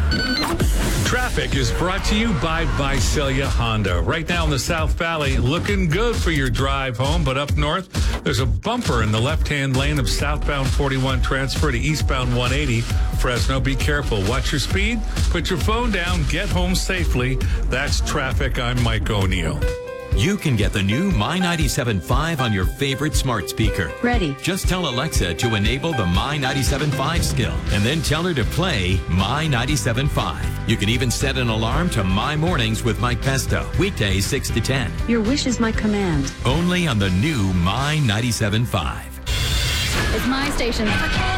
Traffic is brought to you by Visalia Honda. Right now in the South Valley, looking good for your drive home, but up north, there's a bumper in the left-hand lane of southbound 41 transfer to eastbound 180. Fresno, be careful. Watch your speed. Put your phone down. Get home safely. That's traffic. I'm Mike O'Neill. You can get the new My 97.5 on your favorite smart speaker. Ready. Just tell Alexa to enable the My 97.5 skill and then tell her to play My 97.5. You can even set an alarm to My Mornings with Mike Pesto, weekdays 6 to 10. Your wish is my command. Only on the new My 97.5. It's my station.